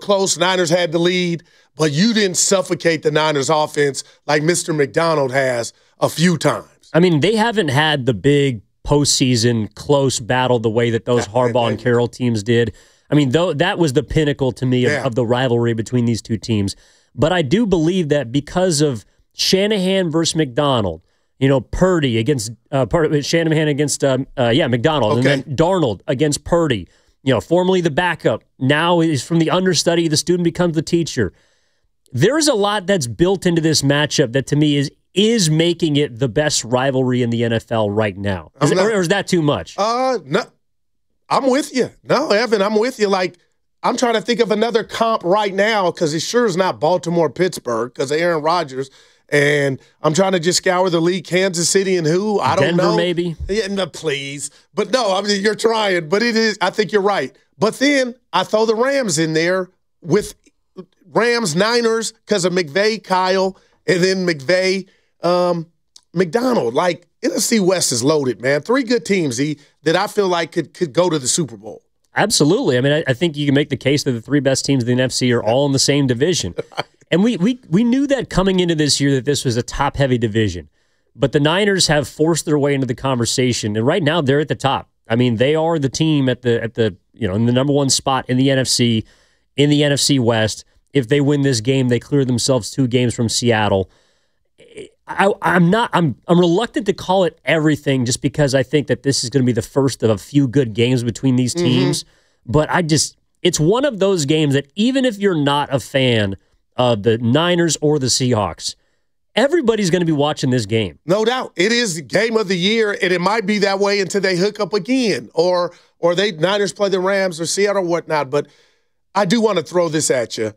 close. Niners had the lead, but you didn't suffocate the Niners offense like Mr. McDonald has a few times. I mean, they haven't had the big postseason close battle the way that those Harbaugh and Carroll teams did. I mean, though that was the pinnacle to me of the rivalry between these two teams. But I do believe that because of Shanahan versus McDonald, Purdy against Shanahan against McDonald, and then Darnold against Purdy. Formerly the backup, now is from the understudy, the student becomes the teacher. There is a lot that's built into this matchup that to me is making it the best rivalry in the NFL right now. Or is that too much? No, I'm with you. No, Evan, I'm with you. Like, I'm trying to think of another comp right now because it sure is not Baltimore-Pittsburgh because of Aaron Rodgers. And I'm trying to just scour the league. Kansas City and who? I don't know. Denver, maybe? Yeah, no, please. But no, I mean, you're trying. But it is. I think you're right. But then I throw the Rams in there with Rams, Niners because of McVay, Kyle, and then McVay, McDonald. Like, NFC West is loaded, man. 3 good teams that I feel like could go to the Super Bowl. Absolutely. I mean, I think you can make the case that the 3 best teams in the NFC are all in the same division. And we knew that coming into this year that this was a top-heavy division. But the Niners have forced their way into the conversation, and right now they're at the top. I mean, they are the team at the in the number 1 spot in the NFC West. If they win this game, they clear themselves 2 games from Seattle. I'm reluctant to call it everything just because I think that this is going to be the first of a few good games between these teams. But it's one of those games that even if you're not a fan of the Niners or the Seahawks, everybody's going to be watching this game. No doubt. It is the game of the year, and it might be that way until they hook up again or Niners play the Rams or Seattle or whatnot. But I do want to throw this at you.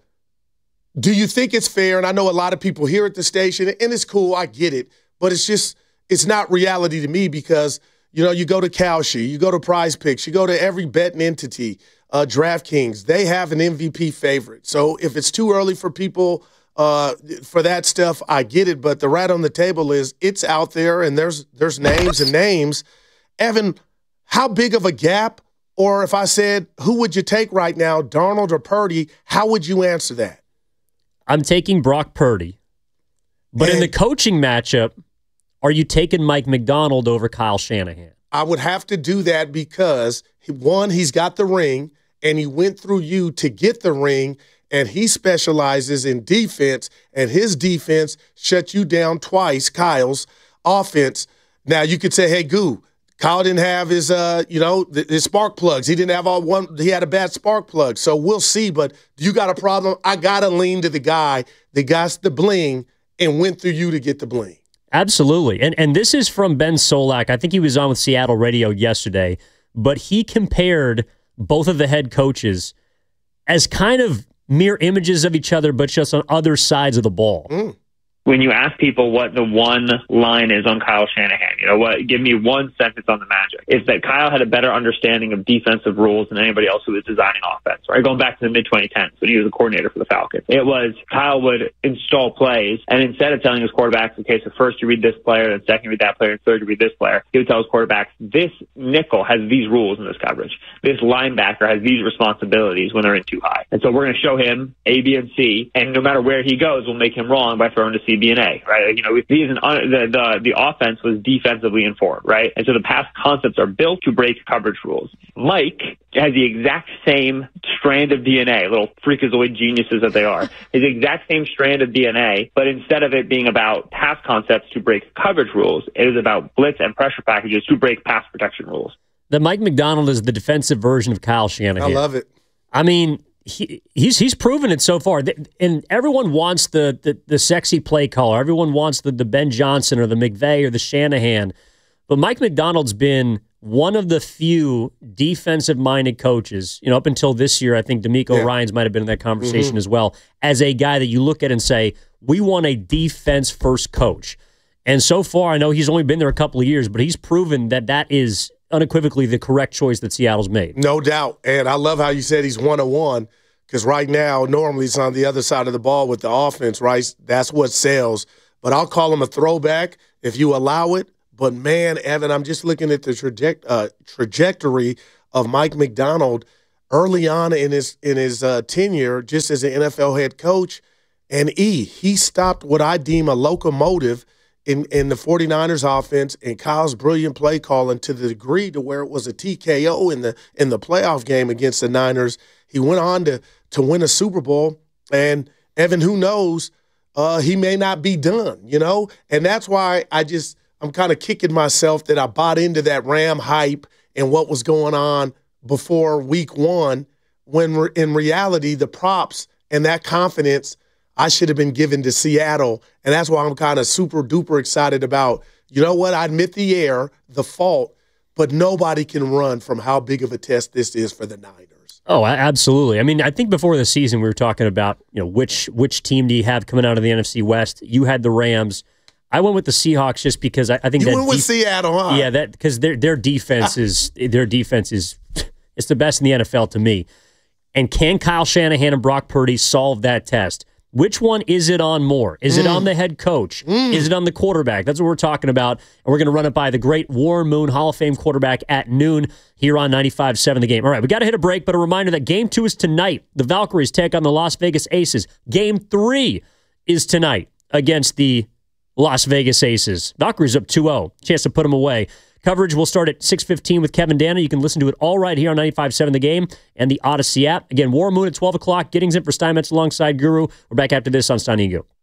Do you think it's fair? And I know a lot of people here at the station, and it's cool, I get it, but it's not reality to me because, you go to Kalshi, you go to Prize Picks, you go to every betting entity, DraftKings, they have an MVP favorite. So if it's too early for people for that stuff, I get it, but the rat on the table is it's out there, and there's names and names. Evan, how big of a gap, or if I said, who would you take right now, Darnold or Purdy, how would you answer that? I'm taking Brock Purdy. But in the coaching matchup, are you taking Mike McDonald over Kyle Shanahan? I would have to do that because, one, he's got the ring, and he went through you to get the ring, and he specializes in defense, and his defense shut you down twice, Kyle's offense. Now, you could say, hey, Goo, Kyle didn't have his, his spark plugs. He didn't have he had a bad spark plug. So we'll see. But you got a problem. I got to lean to the guy that got the bling and went through you to get the bling. Absolutely. And this is from Ben Solak. I think he was on with Seattle Radio yesterday. But he compared both of the head coaches as kind of mere images of each other, but just on other sides of the ball. When you ask people what the one line is on Kyle Shanahan, give me one sentence on the magic. It's that Kyle had a better understanding of defensive rules than anybody else who was designing offense, right? Going back to the mid-2010s when he was a coordinator for the Falcons. It was Kyle would install plays, and instead of telling his quarterbacks, okay, so first you read this player, then second you read that player, and third you read this player, he would tell his quarterbacks, this nickel has these rules in this coverage. This linebacker has these responsibilities when they're in too high. And so we're going to show him A, B, and C, and no matter where he goes, we'll make him wrong by throwing to C, B, and A, right? The offense was defensively informed, right? And so the past concepts are built to break coverage rules. Mike has the exact same strand of DNA, little freakazoid geniuses that they are, his exact same strand of DNA, but instead of it being about pass concepts to break coverage rules, it is about blitz and pressure packages to break pass protection rules. That Mike McDonald is the defensive version of Kyle Shanahan. I love it. I mean, he's proven it so far, and everyone wants the sexy play caller. Everyone wants the Ben Johnson or the McVay or the Shanahan, but Mike McDonald's been one of the few defensive-minded coaches. Up until this year, I think DeMeco Ryans might have been in that conversation as well, as a guy that you look at and say, we want a defense-first coach. And so far, I know he's only been there a couple of years, but he's proven that is unequivocally the correct choice that Seattle's made. No doubt. And I love how you said he's 101 because right now, normally it's on the other side of the ball with the offense, right? That's what sells. But I'll call him a throwback if you allow it. But, man, Evan, I'm just looking at the trajectory of Mike McDonald early on in his tenure, just as an NFL head coach. And he stopped what I deem a locomotive in the 49ers offense and Kyle's brilliant play calling to the degree to where it was a TKO in the playoff game against the Niners. He went on to win a Super Bowl. And Evan, who knows, he may not be done, you know? And that's why I'm kind of kicking myself that I bought into that Ram hype and what was going on before week one, when in reality, the props and that confidence I should have been given to Seattle. And that's why I'm kind of super duper excited about, you know what, I admit the fault, but nobody can run from how big of a test this is for the Niners. Oh, absolutely. I mean, I think before the season we were talking about, which team do you have coming out of the NFC West? You had the Rams. I went with the Seahawks just because I think you went with Seattle, huh? Yeah, that because their defense is it's the best in the NFL to me. And can Kyle Shanahan and Brock Purdy solve that test? Which one is it on more? Is it on the head coach? Is it on the quarterback? That's what we're talking about. And we're going to run it by the great Warren Moon, Hall of Fame quarterback, at noon here on 95.7 The Game. All right, we got to hit a break, but a reminder that Game 2 is tonight. The Valkyries take on the Las Vegas Aces. Game 3 is tonight against the Las Vegas Aces. Valkyries up 2-0. Chance to put them away. Coverage will start at 6:15 with Kevin Danner. You can listen to it all right here on 95.7 The Game and the Odyssey app. Again, Warren Moon at 12 o'clock. Giddings in for Steinmetz alongside Guru. We're back after this on Stein and Go.